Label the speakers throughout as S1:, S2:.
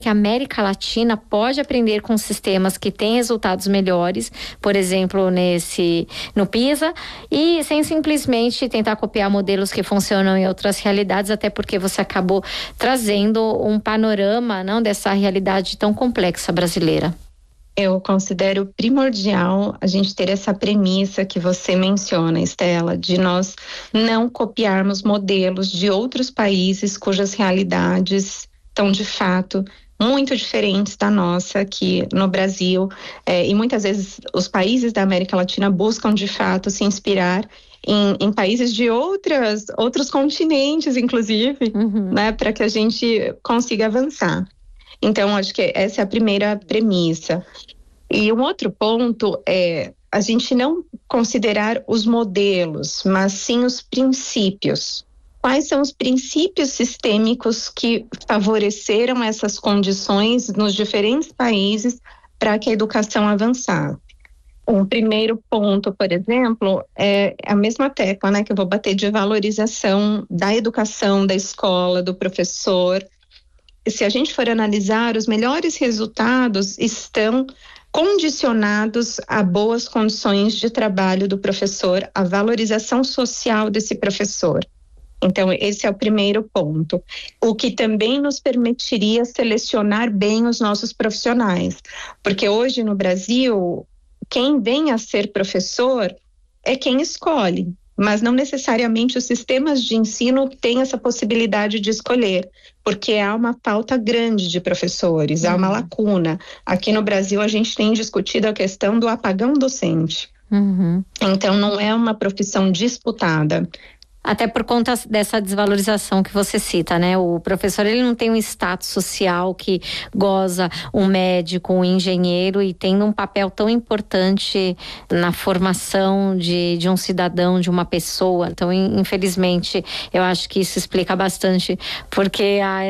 S1: que a América Latina pode aprender com sistemas que têm resultados melhores, por exemplo, no PISA, e sem simplesmente tentar copiar modelos que funcionam em outras realidades, até porque você acabou trazendo um panorama, não, dessa realidade tão complexa brasileira.
S2: Eu considero primordial a gente ter essa premissa que você menciona, Estela, de nós não copiarmos modelos de outros países cujas realidades estão, de fato, muito diferentes da nossa aqui no Brasil. E muitas vezes os países da América Latina buscam, de fato, se inspirar em países de outros continentes, inclusive, né, para que a gente consiga avançar. Então, acho que essa é a primeira premissa. E um outro ponto é a gente não considerar os modelos, mas sim os princípios. Quais são os princípios sistêmicos que favoreceram essas condições nos diferentes países para que a educação avançasse? Um primeiro ponto, por exemplo, é a mesma tecla, né, que eu vou bater, de valorização da educação, da escola, do professor. Se a gente for analisar, os melhores resultados estão condicionados a boas condições de trabalho do professor, a valorização social desse professor. Então, esse é o primeiro ponto. O que também nos permitiria selecionar bem os nossos profissionais. Porque hoje no Brasil, quem vem a ser professor é quem escolhe. Mas não necessariamente os sistemas de ensino têm essa possibilidade de escolher, porque há uma falta grande de professores, há uma lacuna. Aqui no Brasil a gente tem discutido a questão do apagão docente. Então não é uma profissão disputada.
S1: Até por conta dessa desvalorização que você cita, né? O professor, ele não tem um status social que goza um médico, um engenheiro, e tendo um papel tão importante na formação de um cidadão, de uma pessoa. Então, infelizmente, eu acho que isso explica bastante porque há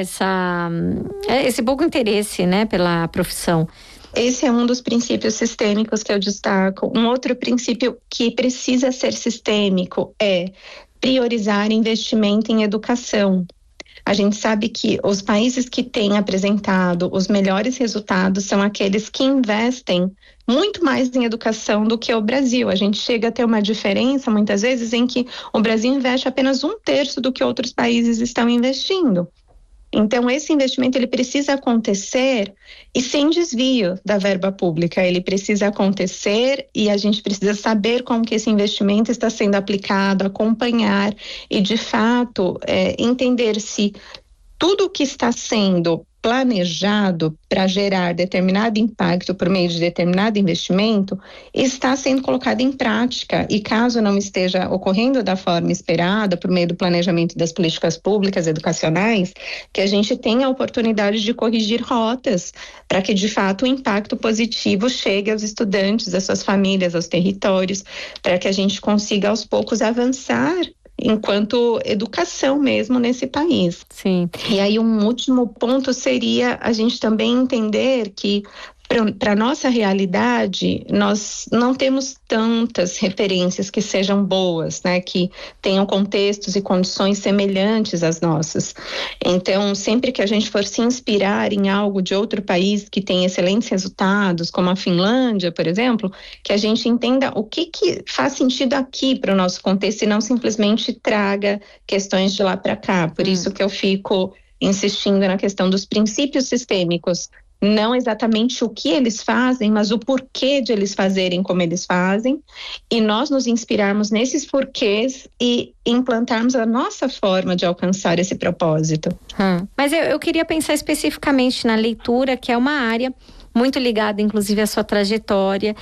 S1: esse pouco interesse, né, pela profissão.
S2: Esse é um dos princípios sistêmicos que eu destaco. Um outro princípio que precisa ser sistêmico é priorizar investimento em educação. A gente sabe que os países que têm apresentado os melhores resultados são aqueles que investem muito mais em educação do que o Brasil. A gente chega a ter uma diferença, muitas vezes, em que o Brasil investe apenas 1/3 do que outros países estão investindo. Então, esse investimento ele precisa acontecer e sem desvio da verba pública. Ele precisa acontecer e a gente precisa saber como que esse investimento está sendo aplicado, acompanhar e, de fato, entender se tudo o que está sendo planejado para gerar determinado impacto por meio de determinado investimento está sendo colocado em prática, e caso não esteja ocorrendo da forma esperada por meio do planejamento das políticas públicas educacionais, que a gente tenha a oportunidade de corrigir rotas para que de fato o impacto positivo chegue aos estudantes, às suas famílias, aos territórios, para que a gente consiga aos poucos avançar enquanto educação mesmo nesse país.
S1: Sim.
S2: E aí um último ponto seria a gente também entender que para nossa realidade, nós não temos tantas referências que sejam boas, né, que tenham contextos e condições semelhantes às nossas. Então, sempre que a gente for se inspirar em algo de outro país que tem excelentes resultados, como a Finlândia, por exemplo, que a gente entenda o que faz sentido aqui para o nosso contexto e não simplesmente traga questões de lá para cá. Por isso que eu fico insistindo na questão dos princípios sistêmicos. Não exatamente o que eles fazem, mas o porquê de eles fazerem como eles fazem, e nós nos inspirarmos nesses porquês e implantarmos a nossa forma de alcançar esse propósito.
S1: Mas eu queria pensar especificamente na leitura, que é uma área muito ligada, inclusive, à sua trajetória,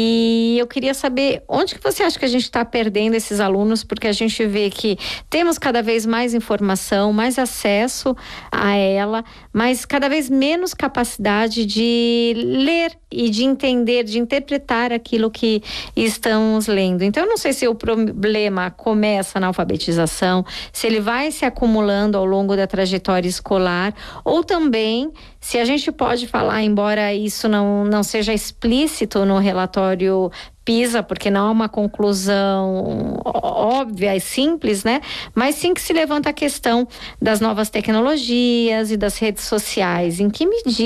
S1: e eu queria saber onde que você acha que a gente está perdendo esses alunos, porque a gente vê que temos cada vez mais informação, mais acesso a ela, mas cada vez menos capacidade de ler e de entender, de interpretar aquilo que estamos lendo. Então, eu não sei se o problema começa na alfabetização, se ele vai se acumulando ao longo da trajetória escolar, ou também se a gente pode falar, embora isso não seja explícito no relatório PISA, porque não é uma conclusão óbvia e simples, né? Mas sim que se levanta a questão das novas tecnologias e das redes sociais. Em que medida